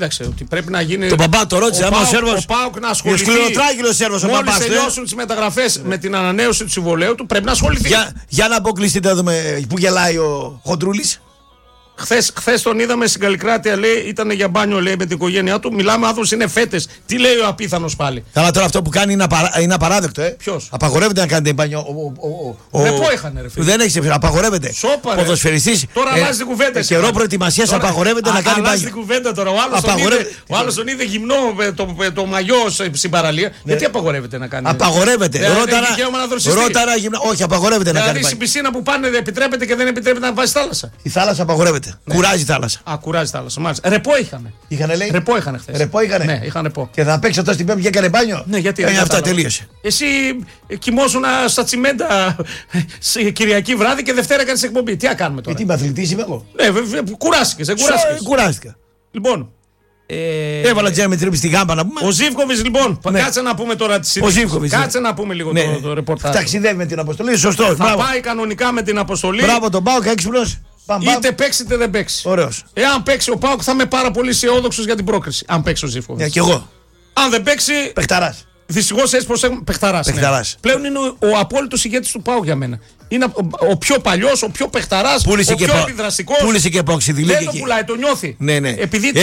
Εντάξει, ότι πρέπει να γίνει. Το μπαμπά το ρώτησε, άμα ο Σέρβος. Ο ΠΑΟΚ να ασχοληθεί. Σκληροτράγιλος Σέρβος ο μπαμπάς. Μόλις τελειώσουν τις μεταγραφές με την ανανέωση του συμβολαίου του, πρέπει να ασχοληθεί. Για να αποκλειστείτε να δούμε που γελάει ο Χοντρούλης. Χθες τον είδαμε στην Καλλικράτεια, λέει, ήταν για μπάνιο, λέει, με την οικογένειά του. Μιλάμε, άνθρωπος είναι φέτες. Τι λέει ο απίθανος πάλι. Καλά, τώρα αυτό που κάνει είναι απαράδεκτο, Ποιος? Απαγορεύεται να κάνετε μπάνιο. Δεν είχαν, ρε φίλε. Δεν έχει, απαγορεύεται. Σόπα, ποδοσφαιριστής. Τώρα αλλάζει την κουβέντα. Καιρό προετοιμασίας απαγορεύεται να κάνει μπάνιο. Αλλάζει την κουβέντα τώρα. Ο άλλος τον είδε γυμνό το μαγιό στην παραλία. Γιατί απαγορεύεται να κάνει. Απαγορεύεται. Ρώτα όχι, απαγορεύεται να κάνει. Δηλαδή στην πισίνα που πάνε επιτρέπεται και δεν επιτρέπεται να πάει στη θάλασσα. Η θάλασσα απαγορεύεται. Κουράζει η θάλασσα. Κουράζει η θάλασσα. Μάλιστα. Ρεπό είχαν. Ρεπό είχαν χθες. Ρεπό είχαν. Ναι, είχαν ρεπό. Και θα παίξει αυτό στην Πέμπτη και έκανε μπάνιο. Ναι, γιατί. Αυτά τελείωσε. Εσύ κοιμόσουν στα τσιμέντα Κυριακή βράδυ και Δευτέρα κάνεις εκπομπή. Τι να κάνουμε τώρα. Τι μαθητής είμαι εγώ. Ναι, κουράστηκες. Κουράστηκα. Λοιπόν. Έβαλα Τζέρεμι Τρίπη στη γάμπα να πούμε. Ο Ζίβκοβιτς, λοιπόν. Κάτσε να πούμε τώρα τη συζήτηση. Κάτσε να πούμε λίγο το ρεπορτάζ. Ταξιδεύει με την αποστολή, σωστό. Θα πάει κανονικά με την αποστολή. Μπράβο τον ΠΑΟΚ, έξυπνος. Είτε παίξει είτε δεν παίξει. Ωραίος. Εάν παίξει ο ΠΑΟΚ θα είμαι πάρα πολύ αισιόδοξος για την πρόκριση. Αν παίξει ο Ζίβκοβιτς. Κι εγώ. Αν δεν παίξει. Παιχταράς. Δυστυχώς έτσι πως έχουμε. Παιχταράς. Ναι. Πλέον είναι ο απόλυτος ηγέτης του ΠΑΟΚ για μένα. Είναι ο πιο παλιός, ο πιο παιχταράς, ο πιο αντιδραστικός. Πούλησε και επόξιδη. Δεν το πουλάει, το νιώθει. Ναι. Επειδή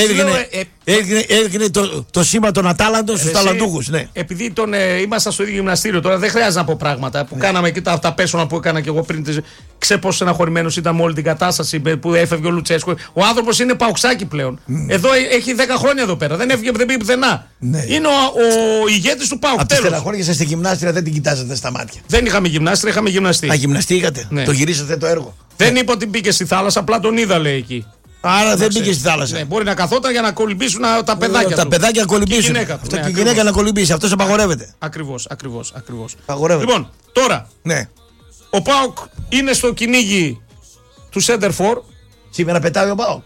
έγινε το σήμα των ατάλαντων στους ταλαντούχους. Ναι. Επειδή ήμασταν στο ίδιο γυμναστήριο, τώρα δεν χρειάζεται να πω πράγματα που κάναμε και τα πέσωνα που έκανα και εγώ πριν. Ξέρω πόσο στεναχωρημένος ήταν με όλη την κατάσταση που έφευγε ο Λουτσέσκο. Ο άνθρωπος είναι παουξάκι πλέον. Εδώ έχει 10 χρόνια εδώ πέρα. Δεν έφυγε, δεν πήγε πουθενά. Είναι ο ηγέτης του ΠΑΟΚ. Από τη στεναχώρια στη γυμνάστρια δεν την κοιτάζετε στα μάτια. Δεν είχαμε γυμνάστρια, είχαμε γυμναστή. Γυμναστή είχατε. Ναι. Το γυρίσατε το έργο. Δεν είπα ότι μπήκε στη θάλασσα, απλά τον είδα, λέει εκεί. Άρα δεν μπήκε στη θάλασσα. Ναι, μπορεί να καθόταν για να κολυμπήσουν τα παιδάκια. Τα παιδάκια κολυμπήσουν. Αυτό και η γυναίκα να κολυμπήσει. Αυτό απαγορεύεται. Ακριβώς. Λοιπόν, τώρα. Ναι. Ο ΠΑΟΚ είναι στο κυνήγι του Center For. Σήμερα πετάει ο ΠΑΟΚ.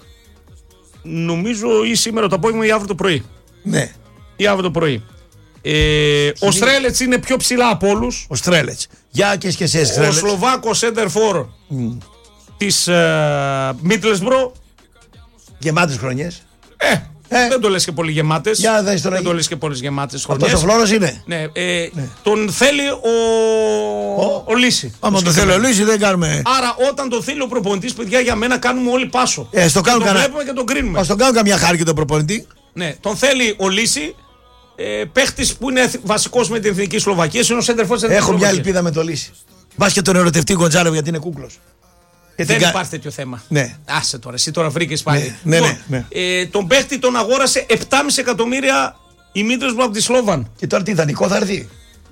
Νομίζω ή σήμερα το απόγευμα ή αύριο το πρωί. Ναι. Ή αύριο το πρωί. Ο Στρέλετς είναι πιο ψηλά από όλους. Ο Στρέλετς. Για και εσείς, ο Σλοβάκος Center For της Μίτλεσμπρο. Γεμάτες χρονιές. Δεν το λες και πολύ γεμάτες. Δεν το λες και πολύ γεμάτες χρονιές. Αυτός ο Φλόρος είναι. Ναι. Τον θέλει ο Λύση. Άμα τον θέλει ο Λύση δεν κάνουμε. Άρα όταν τον θέλει ο προπονητής, παιδιά, για μένα κάνουμε όλοι πάσο. Τον βλέπουμε και τον κρίνουμε. Ας τον κάνουν καμιά χάρη και τον προπονητή. Ναι, τον θέλει ο Λύση. Παίχτης που είναι βασικός με την εθνική Σλοβακία. Είναι ο Σέντερφορ. Έχω μια ελπίδα με το Λύση. Βάζει και τον ερωτευτή Γκοντζάλεβ γιατί είναι κούκλος. Δεν υπάρχει τέτοιο θέμα. Ναι. Άσε τώρα, εσύ τώρα βρήκες πάλι. Ναι. Τον παίχτη τον αγόρασε 7,5 εκατομμύρια η Μίτλεσμπρο από τη Σλόβαν. Και τώρα τι δανεικό θα έρθει.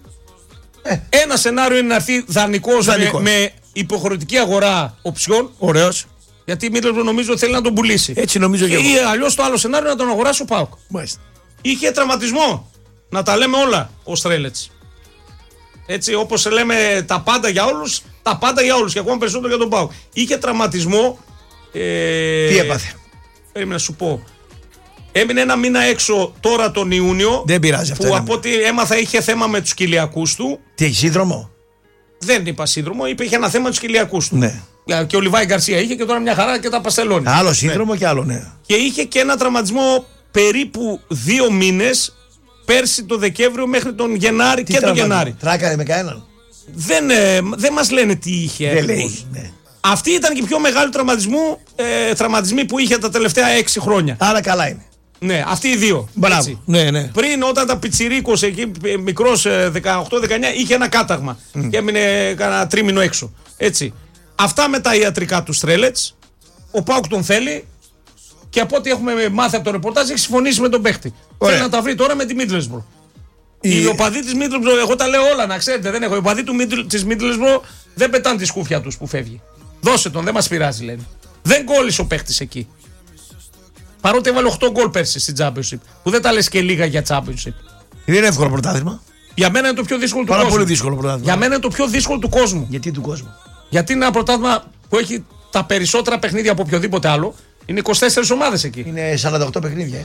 Ένα σενάριο είναι να έρθει δανεικός με υποχρεωτική αγορά οψιών. Ωραίος. Γιατί η Μίτλεσμπρο νομίζω θέλει να τον πουλήσει. Έτσι νομίζω και εγώ. Ή αλλιώς το άλλο σενάριο να τον αγοράσει ο ΠΑΟΚ. Μάλιστα. Είχε τραυματισμό. Να τα λέμε όλα ο Στρέλετς. Έτσι, όπως λέμε τα πάντα για όλους, τα πάντα για όλους και ακόμα περισσότερο για τον ΠΑΟΚ. Είχε τραυματισμό. Τι έπαθε. Πρέπει να σου πω. Έμεινε ένα μήνα έξω τώρα τον Ιούνιο. Δεν πειράζει αυτό. Που από ό,τι έμαθα είχε θέμα με τους κοιλιακούς του. Τι έχει, σύνδρομο. Δεν είπα σύνδρομο, είχε ένα θέμα με τους κοιλιακούς του. Ναι. Και ο Λιβάη Γκαρσία είχε και τώρα μια χαρά και τα παστελώνει. Άλλο σύνδρομο και άλλο, ναι. Και είχε και ένα τραυματισμό περίπου 2 μήνες. Πέρσι το Δεκέμβριο μέχρι τον Γενάρη και τον Γενάρη. Τράκαρε με κανέναν. Δεν μας λένε τι είχε. Δεν λέει. Ναι. Αυτή ήταν και η πιο μεγάλη τραυματισμοί που είχε τα τελευταία 6 χρόνια. Άρα καλά είναι. Ναι, αυτοί οι δύο. Μπράβο. Ναι. Πριν όταν τα πιτσιρίκος εκεί, μικρός 18-19, είχε ένα κάταγμα. Και έμεινε κανένα τρίμηνο έξω. Έτσι. Αυτά με τα ιατρικά του Στρέλετς. Ο ΠΑΟΚ τον θέλει. Και από ό,τι έχουμε μάθει από το ρεπορτάζ, έχει συμφωνήσει με τον παίχτη. Θέλει να τα βρει τώρα με τη Μίτλεσμπρο. Οι οπαδοί τη Μίτλεσμπρο, εγώ τα λέω όλα να ξέρετε, δεν έχω. Οι οπαδοί τη Μίτλεσμπρο δεν πετάνε τη σκούφια του που φεύγει. Δώσε τον, δεν μας πειράζει, λένε. Δεν κόλλησε ο παίχτης εκεί. Παρότι έβαλε 8 γκολ πέρσι στην Championship. Που δεν τα λες και λίγα για Championship. Δεν είναι εύκολο πρωτάθλημα. Για μένα είναι το πιο δύσκολο του κόσμου. Πάρα πολύ δύσκολο πρωτάθλημα. Για μένα είναι το πιο δύσκολο του κόσμου. Γιατί του κόσμου. Γιατί είναι ένα πρωτάθλημα που έχει τα περισσότερα παιχνίδια από οποιοδήποτε άλλο. Είναι 24 ομάδες εκεί. Είναι 48 παιχνίδια.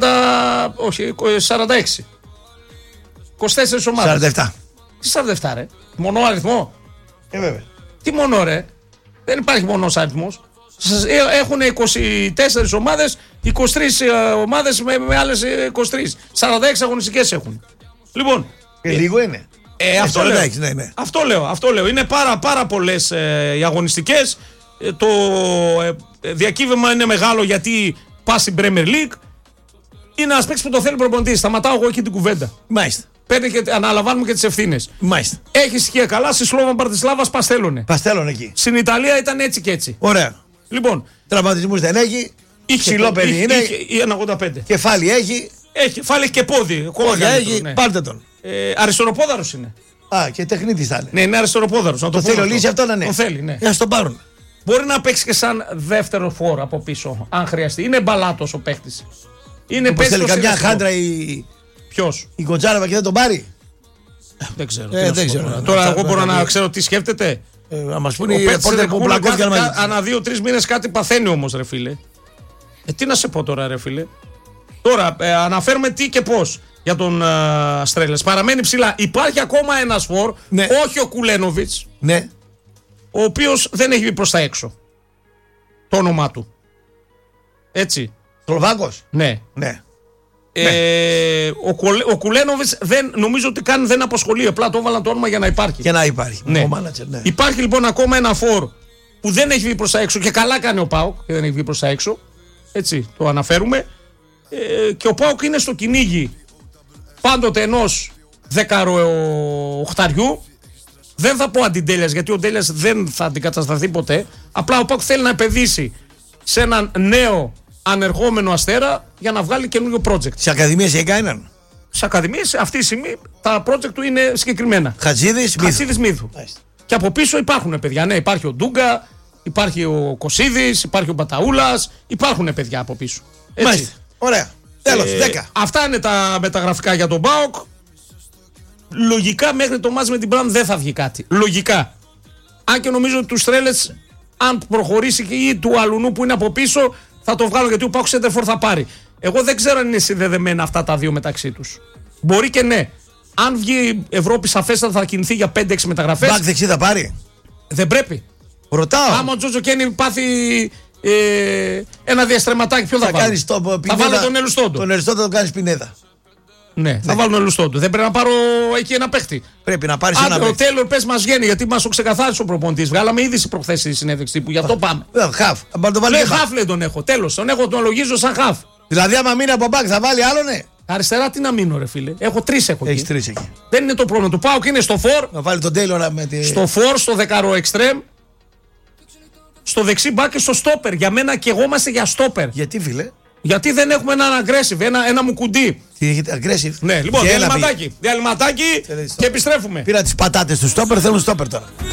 46. 24 ομάδες. 47. Τι 47 ρε. Μονό αριθμό. Βέβαια. Τι μονό ρε. Δεν υπάρχει μονός αριθμός. Έχουν 24 ομάδες, 23 ομάδες με άλλες 23. 46 αγωνιστικές έχουν. Λοιπόν. Λίγο είναι. Αυτό λέω. Ναι. Αυτό λέω. Είναι πάρα πολλές οι αγωνιστικές. Το διακύβευμα είναι μεγάλο γιατί πας στην Premier League. Είναι ένας παίκτης που το θέλει προπονητής. Σταματάω εγώ εκεί την κουβέντα. Μάλιστα. Παίρνει και αναλαμβάνουμε και τις ευθύνες. Μάλιστα. Έχει στοιχεία καλά. Στη Σλόβαν Μπρατισλάβας παστέλωνε. Παστέλωνε εκεί. Στην Ιταλία ήταν έτσι και έτσι. Ωραία. Λοιπόν. Τραυματισμούς δεν έχει. Ψηλό παιδί είναι. Είχε 1,85. Κεφάλι έχει. Κεφάλι έχει και πόδι. Πόδια έχει. Ναι. Πάρτε τον. Αριστεροπόδαρος είναι. Α, και τεχνίτης θα είναι. Ναι, είναι αριστεροπόδαρος. Το θέλει ο Λύση αυτό να είναι. Το θέλει, ναι. Ας τον πάρουν. Μπορεί να παίξει και σαν δεύτερο φόρ από πίσω, αν χρειαστεί. Είναι μπαλάτος ο παίχτης. Είναι παίχτης. Θέλει καμιά χάντρα η. Ποιος? Η Κοντζάραβα και δεν τον πάρει. Δεν ξέρω. Δεν ξέρω. Τώρα εγώ μπορώ να ξέρω τι σκέφτεται. Να μας πούνε οι ρεπόρτερ που πλακώθηκαν μαζί. Ανά 2-3 μήνες κάτι παθαίνει όμως, ρε φίλε. Τι να σε πω τώρα, ρε φίλε. Τώρα αναφέρουμε τι και πώς για τον Στρέλες. Παραμένει ψηλά. Υπάρχει ακόμα ένας φορ, ναι. Όχι ο Κουλένοβιτς, ναι. Ο οποίος δεν έχει βγει προς τα έξω. Το όνομά του. Έτσι. Σλοβάκος. Ναι. Ναι. Ο Κουλένοβιτς νομίζω ότι καν δεν απασχολεί. Απλά το έβαλαν το όνομα για να υπάρχει. Και να υπάρχει. Ναι. Ναι. Υπάρχει λοιπόν ακόμα ένα φορ που δεν έχει βγει προς τα έξω και καλά κάνει ο ΠΑΟΚ και δεν έχει βγει προς τα έξω. Έτσι το αναφέρουμε. Και ο ΠΑΟΚ είναι στο κυνήγι πάντοτε ενός 18. Δεν θα πω αντιτέλειας γιατί ο Ντέλειας δεν θα αντικατασταθεί ποτέ. Απλά ο ΠΑΟΚ θέλει να επενδύσει σε έναν νέο ανερχόμενο Αστέρα για να βγάλει καινούριο project. Στις ακαδημίες έχει κανέναν. Στις ακαδημίες αυτή τη στιγμή τα project του είναι συγκεκριμένα. Χατζίδης Μύθου. Και από πίσω υπάρχουν παιδιά. Ναι, υπάρχει ο Ντούγκα, υπάρχει ο Κωσίδης, υπάρχει ο Μπαταούλας. Υπάρχουν παιδιά από πίσω. Έτσι. Μάλιστα. Ωραία. Τέλος. 10. Αυτά είναι τα μεταγραφικά για τον ΠΑΟΚ. Λογικά μέχρι το μάτς με την Μπραντ δεν θα βγει κάτι. Λογικά. Αν και νομίζω ότι του Στρέλετς, αν προχωρήσει και ή του Αλουνού που είναι από πίσω, θα το βγάλω γιατί ο ΠΑΟΚ Σέντερφορ θα πάρει. Εγώ δεν ξέρω αν είναι συνδεδεμένα αυτά τα δύο μεταξύ τους. Μπορεί και ναι. Αν βγει Ευρώπη σαφέστατα θα κινηθεί για 5-6 μεταγραφές. Μπακ δεξί θα πάρει. Δεν πρέπει. Ρωτάω. Άμα ο Τζότζο Κένι πάθει ένα διαστρεματάκι, ποιο θα βάλει. Θα βάλω τον Ελουστόντο. Τον Ελουστόντο θα τον κάνει Πινέδα. Ναι, θα βάλω τον Ελουστόντο. Δεν πρέπει να πάρω εκεί ένα παίχτη. Πρέπει να πάρει ένα παίχτη. Ο Τέιλορ πες μας βγαίνει γιατί μας το ξεκαθάρισε ο προπονητής. Βγάλαμε είδηση προχθές στη συνέντευξη τύπου. Γι' αυτό πάμε. Χαφ. Χαφ λέει τον έχω. Τέλος. Τον λογίζω σαν χαφ. Δηλαδή, άμα μείνει από μπακ, θα βάλει άλλο, ναι. Αριστερά τι να μείνω, ρε φίλε. Έχω 3 έχω. Έχει 3 εκεί. Δεν είναι το πρόβλημα του ΠΑΟΚ, είναι στο φορ. Να βάλει τον Τέιλορ με τη. Στο φορ, στο δεκαρό εξτρέμ. Στο δεξί μπακ και στο στόπερ. Για μένα και εγώ είμαστε για στόπερ. Γιατί, φίλε? Γιατί δεν έχουμε έναν aggressive, ένα μουκουντί. Τι έχετε aggressive? Ναι, λοιπόν, διαλυματάκι και επιστρέφουμε. Πήρα τις πατάτες του στόπερ, θέλουν στόπερ τώρα.